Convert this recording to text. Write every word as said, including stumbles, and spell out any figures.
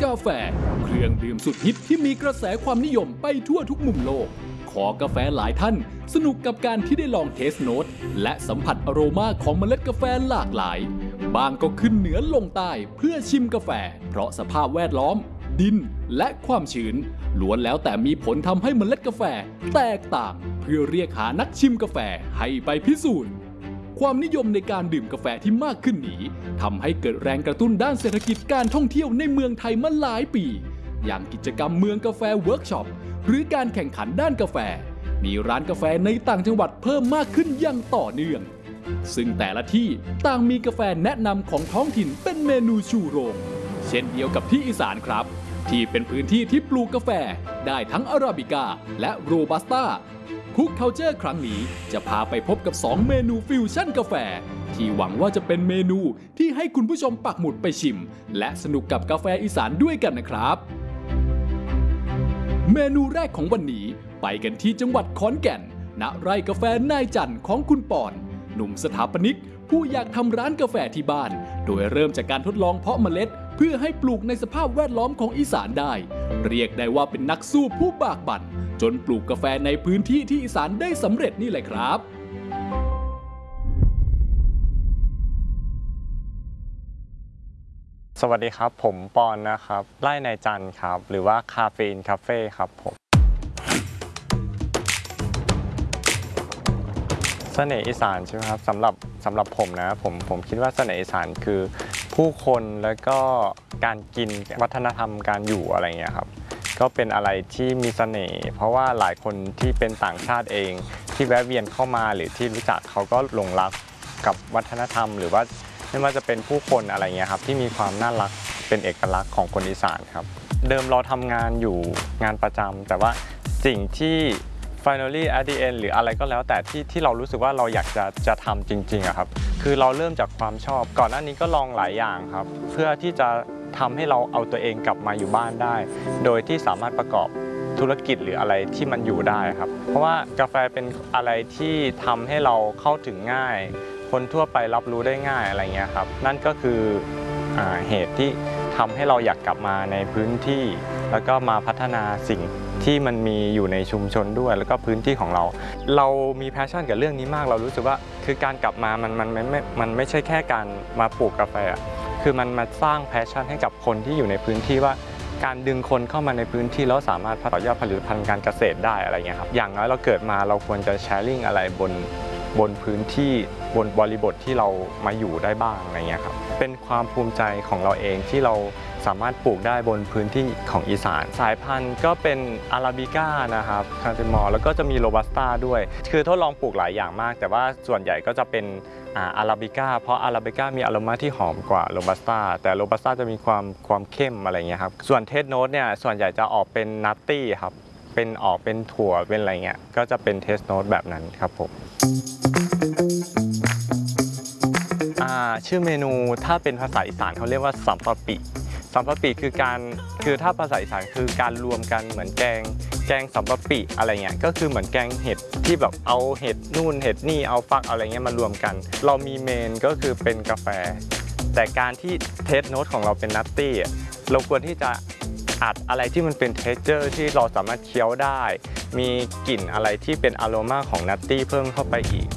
าแฟเครื่องดื่มสุดฮิตที่มีกระแสความนิยมไปทั่วทุกมุมโลกขอกาแฟหลายท่านสนุกกับการที่ได้ลองเทสโนตและสัมผัสอโรมาของเมล็ดกาแฟหลากหลายบางก็ขึ้นเหนือลงใต้เพื่อชิมกาแฟเพราะสภาพแวดล้อมดินและความชื้นล้วนแล้วแต่มีผลทำให้เมล็ดกาแฟแตกต่างเพื่อเรียกหานักชิมกาแฟให้ไปพิสูจน์ความนิยมในการดื่มกาแฟที่มากขึ้นนี้ทำให้เกิดแรงกระตุ้นด้านเศรษฐกิจการท่องเที่ยวในเมืองไทยมาหลายปีอย่างกิจกรรมเมืองกาแฟเวิร์กช็อปหรือการแข่งขันด้านกาแฟมีร้านกาแฟในต่างจังหวัดเพิ่มมากขึ้นอย่างต่อเนื่องซึ่งแต่ละที่ต่างมีกาแฟแนะนำของท้องถิ่นเป็นเมนูชูโรงเช่นเดียวกับที่อีสานครับที่เป็นพื้นที่ที่ปลูกกาแฟได้ทั้งอาราบิก้าและโรบัสต้าคุกเคาเจอร์ครั้งนี้จะพาไปพบกับสองเมนูฟิวชั่นกาแฟที่หวังว่าจะเป็นเมนูที่ให้คุณผู้ชมปักหมุดไปชิมและสนุกกับกาแฟอีสานด้วยกันนะครับเมนูแรกของวันนี้ไปกันที่จังหวัดขอนแก่นณไร่กาแฟนายจันทร์ของคุณปอนหนุ่มสถาปนิกผู้อยากทำร้านกาแฟที่บ้านโดยเริ่มจากการทดลองเพาะเมล็ดเพื่อให้ปลูกในสภาพแวดล้อมของอีสานได้เรียกได้ว่าเป็นนักสู้ผู้บากบั่นจนปลูกกาแฟในพื้นที่ที่อีสานได้สำเร็จนี่แหละครับสวัสดีครับผมปอนนะครับไร่นายจันทร์ครับหรือว่าคาเฟอีนคาเฟ่ครับผมเสน่ห์อีสานใช่ไหมครับสำหรับสำหรับผมนะผมผมคิดว่าเสน่ห์อีสานคือผู้คนแล้วก็การกินวัฒนธรรมการอยู่อะไรเงี้ยครับก็เป็นอะไรที่มีเสน่ห์เพราะว่าหลายคนที่เป็นต่างชาติเองที่แวะเวียนเข้ามาหรือที่รู้จักเขาก็หลงรักกับวัฒนธรรมหรือว่าไม่ว่าจะเป็นผู้คนอะไรเงี้ยครับที่มีความน่ารักเป็นเอกลักษณ์ของคนอีสานครับเดิมเราทำงานอยู่งานประจำแต่ว่าสิ่งที่ finally at the end หรืออะไรก็แล้วแต่ที่ที่เรารู้สึกว่าเราอยากจะจะทำจริงๆอะครับคือเราเริ่มจากความชอบก่อนหน้านี้ก็ลองหลายอย่างครับเพื่อที่จะทำให้เราเอาตัวเองกลับมาอยู่บ้านได้โดยที่สามารถประกอบธุรกิจหรืออะไรที่มันอยู่ได้ครับเพราะว่ากาแฟเป็นอะไรที่ทำให้เราเข้าถึงง่ายคนทั่วไปรับรู้ได้ง่ายอะไรเงี้ยครับนั่นก็คือเหตุที่ทำให้เราอยากกลับมาในพื้นที่แล้วก็มาพัฒนาสิ่งที่มันมีอยู่ในชุมชนด้วยแล้วก็พื้นที่ของเราเรามีแพชชั่นกับเรื่องนี้มากเรารู้สึกว่าคือการกลับมามันมันไม่มันไม่ใช่แค่การมาปลูกกาแฟคือมันมาสร้างแพชชั่นให้กับคนที่อยู่ในพื้นที่ว่าการดึงคนเข้ามาในพื้นที่แล้วสามารถต่อยอดผลิตภัณฑ์การเกษตรได้อะไรเงี้ยครับอย่างน้อยเราเกิดมาเราควรจะแชร์ลิงอะไรบนบนพื้นที่บนบริบทที่เรามาอยู่ได้บ้างอะไรเงี้ยครับเป็นความภูมิใจของเราเองที่เราสามารถปลูกได้บนพื้นที่ของอีสานสายพันธุ์ก็เป็นอาราบิก้านะครับคาเทมอลแล้วก็จะมีโรบัสต้าด้วยคือทดลองปลูกหลายอย่างมากแต่ว่าส่วนใหญ่ก็จะเป็นอาราบิก้าเพราะอาราบิก้ามีอโรมาที่หอมกว่าโรบัสต้าแต่โรบัสต้าจะมีความความเข้มอะไรเงี้ยครับส่วนเทสโนตเนี่ยส่วนใหญ่จะออกเป็นนัตตี้ครับเป็นออกเป็นถั่วเป็นอะไรเงี้ยก็จะเป็นเทสโนตแบบนั้นครับผมชื่อเมนูถ้าเป็นภาษาอีสานเขาเรียกว่าสัมปะปิสัมปะปิคือการคือถ้าภาษาอีสานคือการรวมกันเหมือนแกงแกงสัมปะปิอะไรเงี้ยก็คือเหมือนแกงเห็ดที่แบบเอาเห็ดนู่นเห็ดนี่เอาฟักอะไรเงี้ยมารวมกันเรามีเมนก็คือเป็นกาแฟแต่การที่เทสโน้ตของเราเป็นนัตตี้เราควรที่จะอัดอะไรที่มันเป็นเทคเจอร์ที่เราสามารถเคี้ยวได้มีกลิ่นอะไรที่เป็นอโรมาของนัตตี้เพิ่มเข้าไปอีก